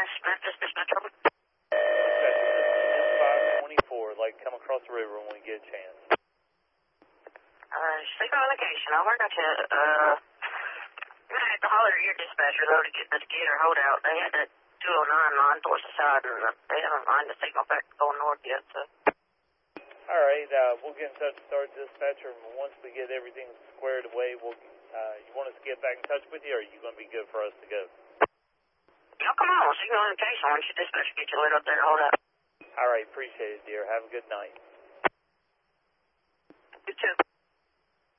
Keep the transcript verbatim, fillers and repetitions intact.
Memphis Dispatch. five twenty-four, like come across the river when we get a chance. Uh, signal location, over. Got you. Uh, I'm gonna have to holler at your dispatcher though to get this gator hold out. They had that two oh nine line towards the side, and uh, they haven't lined the signal back going north yet. So. All right, uh, we'll get in touch with our dispatcher, and once we get everything squared away, we'll. Uh, you want us to get back in touch with you, or are you going to be good for us to go? No, come on, signal location. Once your dispatcher gets you lit up there, hold up. All right, appreciate it, dear. Have a good night. You too.